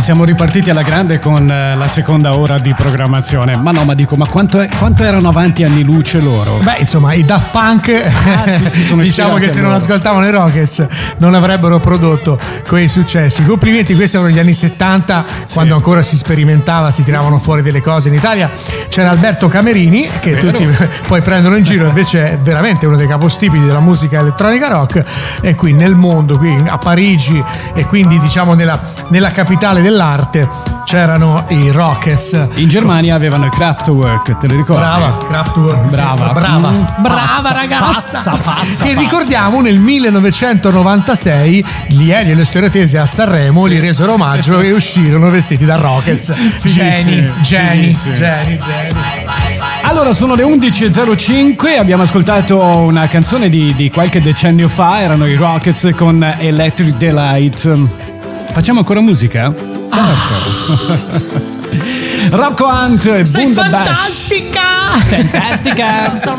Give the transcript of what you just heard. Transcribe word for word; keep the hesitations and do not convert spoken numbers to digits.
siamo ripartiti alla grande con la seconda ora di programmazione. Ma no, ma dico, ma quanto, è, quanto erano avanti anni luce loro? Beh, insomma, i Daft Punk, ah, sì, sì, sono diciamo che se non ascoltavano i Rockets non avrebbero prodotto quei successi. Complimenti, questi erano gli anni settanta, sì, quando ancora si sperimentava, si tiravano fuori delle cose. In Italia c'era Alberto Camerini, che Vero. tutti poi prendono in giro, invece è veramente uno dei capostipiti della musica elettronica rock. E qui nel mondo, qui a Parigi, e quindi diciamo nella, nella capitale dell'arte, c'erano i Rockets. In Germania avevano i Kraftwerk, te li ricordi? Brava, Kraftwerk. Brava, sì, brava, mm, brava pazza, ragazza. Pazza, pazza, che pazza. ricordiamo nel millenovecentonovantasei gli Elio e le Stereotesi a Sanremo, sì, gli resero omaggio, sì, e uscirono vestiti da Rockets. Geni, geni, geni, geni. Allora, sono le undici e zero cinque, abbiamo ascoltato una canzone di, di qualche decennio fa, erano i Rockets con Electric Delight. Facciamo ancora musica? Certo. Ah. Rocco Hunt e Sei Bunda fantastica! Bash. Fantastica!